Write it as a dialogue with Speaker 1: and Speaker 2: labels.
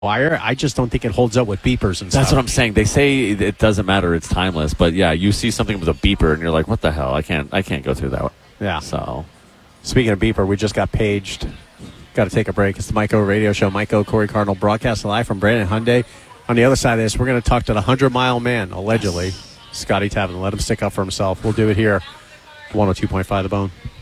Speaker 1: wire. I just don't think it holds up with beepers and stuff.
Speaker 2: That's what I'm saying. They say it doesn't matter; it's timeless. But yeah, you see something with a beeper, and you're like, "What the hell? I can't go through that."
Speaker 1: Yeah.
Speaker 2: So,
Speaker 1: speaking of beeper, we just got paged. Got to take a break. It's the Mike O Radio Show. Mike O, Corey Cardinal, broadcasting live from Brandon Hyundai. On the other side of this, we're going to talk to the 100-mile man, allegedly, Scotty Taven. Let him stick up for himself. We'll do it here. 102.5 The Bone.